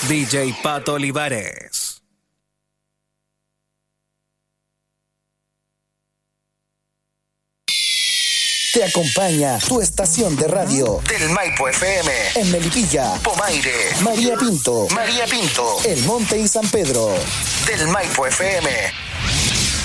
DJ Pato Olivares. Te acompaña tu estación de radio del Maipo FM en Melipilla, Pomaire, María Pinto, El Monte y San Pedro. Del Maipo FM.